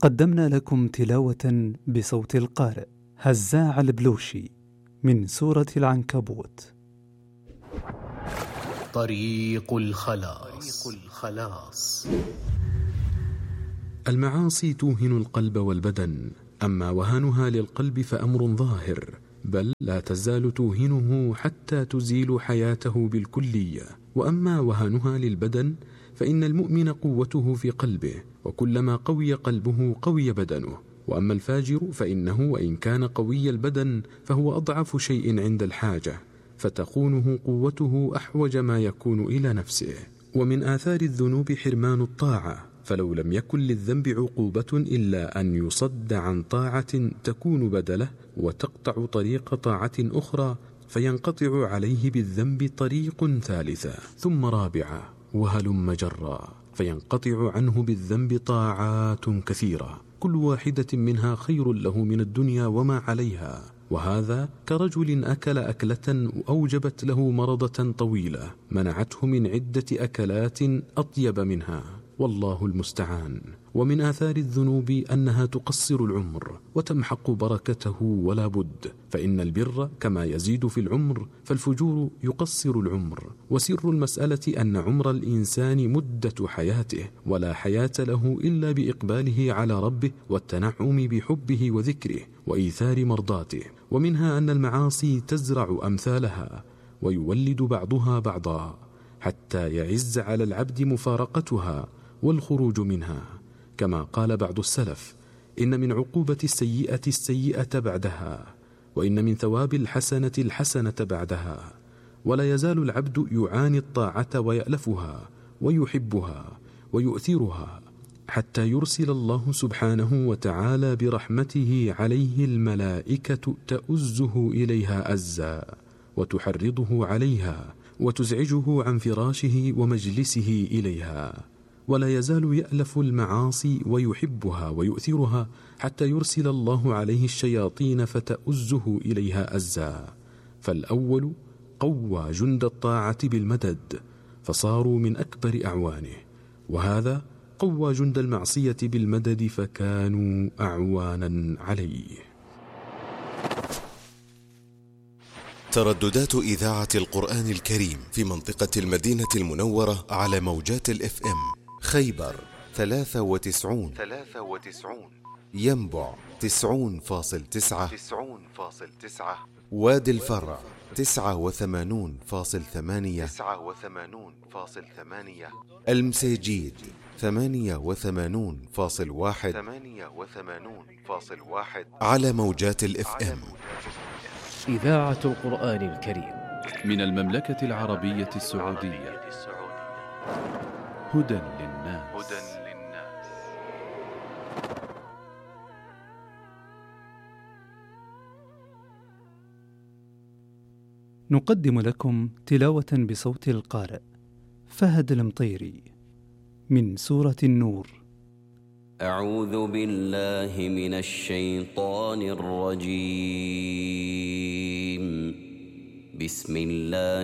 قدمنا لكم تلاوة بصوت القارئ هزاع البلوشي من سورة العنكبوت. طريق الخلاص. المعاصي توهن القلب والبدن، أما وهنها للقلب فأمر ظاهر، بل لا تزال توهنه حتى تزيل حياته بالكلية. وأما وهنها للبدن فإن المؤمن قوته في قلبه، وكلما قوي قلبه قوي بدنه. وأما الفاجر فإنه وإن كان قوي البدن فهو أضعف شيء عند الحاجة، فتخونه قوته أحوج ما يكون إلى نفسه. ومن آثار الذنوب حرمان الطاعة، فلو لم يكن للذنب عقوبة إلا أن يصد عن طاعة تكون بدله وتقطع طريق طاعة أخرى، فينقطع عليه بالذنب طريق ثالثة ثم رابعة وهلم جرا، فينقطع عنه بالذنب طاعات كثيرة، كل واحدة منها خير له من الدنيا وما عليها. وهذا كرجل أكل أكلة أوجبت له مرضة طويلة منعته من عدة أكلات أطيب منها، والله المستعان. ومن آثار الذنوب أنها تقصر العمر وتمحق بركته ولا بد، فإن البر كما يزيد في العمر فالفجور يقصر العمر. وسر المسألة أن عمر الإنسان مدة حياته، ولا حياة له إلا بإقباله على ربه والتنعم بحبه وذكره وإيثار مرضاته. ومنها أن المعاصي تزرع أمثالها ويولد بعضها بعضا، حتى يعز على العبد مفارقتها والخروج منها. كما قال بعض السلف: إن من عقوبة السيئة السيئة بعدها، وإن من ثواب الحسنة الحسنة بعدها. ولا يزال العبد يعاني الطاعة ويألفها ويحبها ويؤثرها، حتى يرسل الله سبحانه وتعالى برحمته عليه الملائكة تؤزه إليها أزا، وتحرضه عليها وتزعجه عن فراشه ومجلسه إليها. ولا يزال يألف المعاصي ويحبها ويؤثرها، حتى يرسل الله عليه الشياطين فتؤزه إليها أزا. فالأول قوى جند الطاعة بالمدد فصاروا من أكبر أعوانه، وهذا قوى جند المعصية بالمدد فكانوا أعوانا عليه. ترددات إذاعة القرآن الكريم في منطقة المدينة المنورة على موجات الFM: خيبر 93، ينبع 90.9، وادي الفرع 89.8، المسيجيد 88.1 على موجات الFM. إذاعة القرآن الكريم من المملكة العربية السعودية، هدى للناس. نقدم لكم تلاوة بصوت القارئ فهد المطيري من سورة النور. أعوذ بالله من الشيطان الرجيم. بسم الله